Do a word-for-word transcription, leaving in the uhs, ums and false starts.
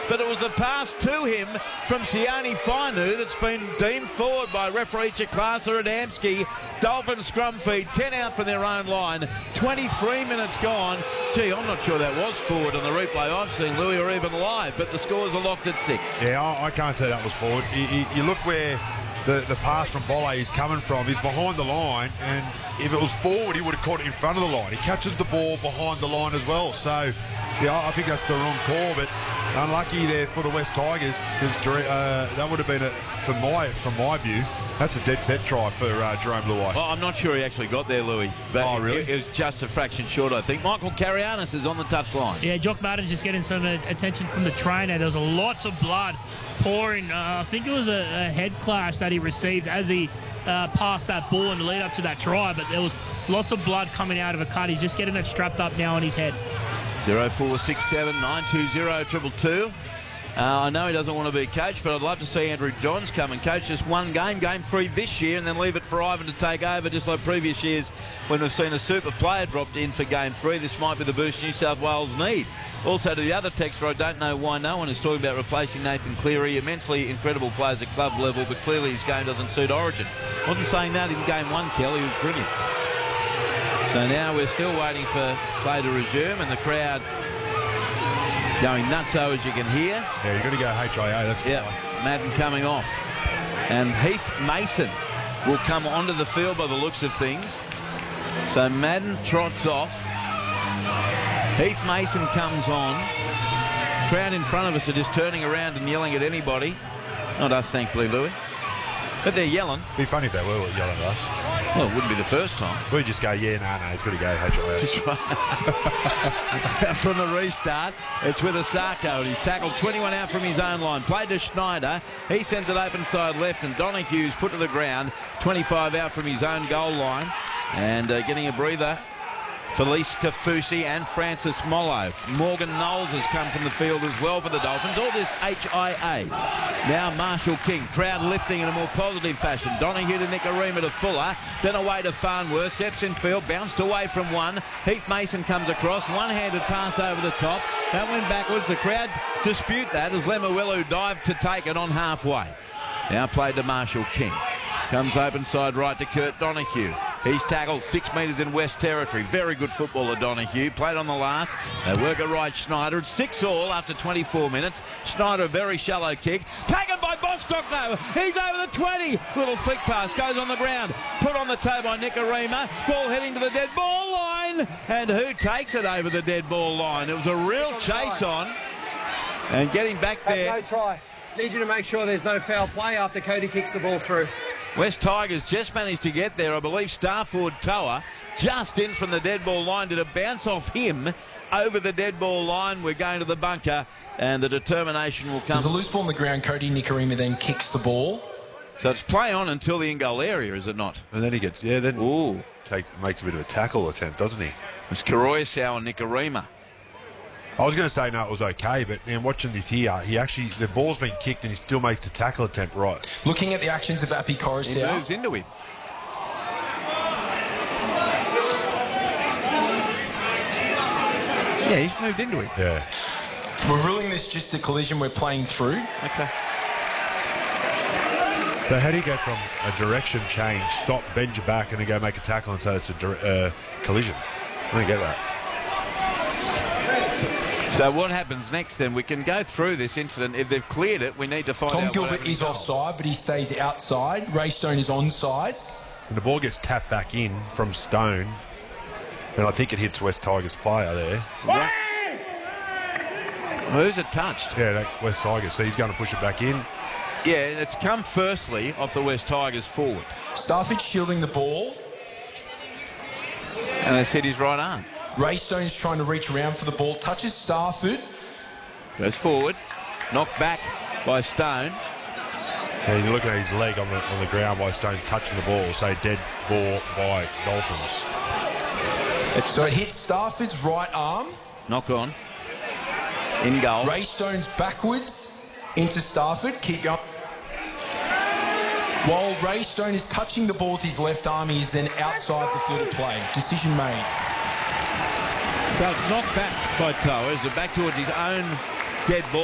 but it was the pass to him from Sione Fainu that's been deemed forward by referee Chikasa Adamski. Dolphins scrum feed, ten out from their own line, twenty-three minutes gone. Gee, I'm not sure that was forward on the replay I've seen, Louis, or even live, but the scores are locked at six. Yeah, I, I can't say that was forward. You, you, you look where the, the pass from Bolle is coming from. He's behind the line, and if it was forward, he would have caught it in front of the line. He catches the ball behind the line as well. So, yeah, I think that's the wrong call, but unlucky there for the West Tigers, because uh, that would have been, a, from my from my view, that's a dead set try for uh, Jerome Luai. Well, I'm not sure he actually got there, Louis. But oh, really? It, it was just a fraction short, I think. Michael Carianis is on the touchline. Yeah, Jock Madden's just getting some attention from the trainer. There was lots of blood pouring. Uh, I think it was a, a head clash that he received as he uh, passed that ball in the lead up to that try, but there was lots of blood coming out of a cut. He's just getting it strapped up now on his head. zero four six seven nine two zero two two. Uh, I know he doesn't want to be coached, but I'd love to see Andrew Johns come and coach just one game, game three this year, and then leave it for Ivan to take over, just like previous years when we've seen a super player dropped in for game three. This might be the boost New South Wales need. Also to the other texter, I don't know why no one is talking about replacing Nathan Cleary. Immensely incredible players at club level, but clearly his game doesn't suit Origin. Wasn't saying that in game one, Kelly. He was brilliant. So now we're still waiting for play to resume, and the crowd going nutso, as you can hear. Yeah, you've got to go H I A, that's yeah, fine. Madden coming off. And Heath Mason will come onto the field by the looks of things. So Madden trots off. Heath Mason comes on. Crowd in front of us are just turning around and yelling at anybody. Not us, thankfully, Louis. But they're yelling. It'd be funny if they were yelling at us. Well, it wouldn't be the first time. We'd just go, yeah, no, no, he's got to go H I A. That's right. From the restart, it's with Asako. He's tackled twenty-one out from his own line. Played to Schneider. He sent it open side left, and Donohue's put to the ground. twenty-five out from his own goal line. And uh, getting a breather, Felice Kafusi and Francis Mollo. Morgan Knowles has come from the field as well for the Dolphins. All this H I As. Now Marshall King, crowd lifting in a more positive fashion. Donohue to Nicarima to Fuller, then away to Farnworth, steps in field, bounced away from one. Heath Mason comes across, one-handed pass over the top. That went backwards. The crowd dispute that as Lemuelu dived to take it on halfway. Now played to Marshall King. Comes open side right to Kurt Donohue. He's tackled six metres in West Territory. Very good footballer, Donohue. Played on the last. They work it right, Schneider. It's six all after twenty-four minutes. Schneider, a very shallow kick. Taken by Bostock, though. He's over the twenty. Little flick pass. Goes on the ground. Put on the toe by Nicarima. Ball heading to the dead ball line. And who takes it over the dead ball line? It was a real chase on. And getting back there. No try. Need you to make sure there's no foul play after Cody kicks the ball through. West Tigers just managed to get there. I believe Starford Toa just in from the dead ball line. Did a bounce off him over the dead ball line. We're going to the bunker, and the determination will come. There's a loose ball on the ground. Cody Nicarima then kicks the ball. So it's play on until the in-goal area, is it not? And then he gets, yeah, then Ooh. Take, makes a bit of a tackle attempt, doesn't he? It's Karoyasau and Nicarima. I was going to say no, it was okay, but man, watching this here, he actually, the ball's been kicked and he still makes the tackle attempt right. Looking at the actions of Api He Coruscant. moves into him. Yeah, he's moved into him. Yeah. We're ruling this just a collision we're playing through. Okay. So how do you go from a direction change, stop, bend your back, and then go make a tackle and say it's a uh, collision? I don't get that. So what happens next then? We can go through this incident. If they've cleared it, we need to find Tom out. Gilbert is offside, but he stays outside. Ray Stone is onside. And the ball gets tapped back in from Stone, and I think it hits West Tigers player there. Right. Who's it touched? Yeah, that West Tigers. So he's going to push it back in. Yeah, it's come firstly off the West Tigers forward. Starford shielding the ball. And it's hit his right arm. Ray Stone's trying to reach around for the ball. Touches Starford. Goes forward. Knocked back by Stone. And you look at his leg on the on the ground by Stone touching the ball. So dead ball by Dolphins. It's So it hits Starford's right arm. knock on. In goal. Ray Stone's backwards into Starford. Keep going. While Ray Stone is touching the ball with his left arm, he is then outside the field of play. Decision made. So it's knocked back by Toa. Is it back towards his own dead ball?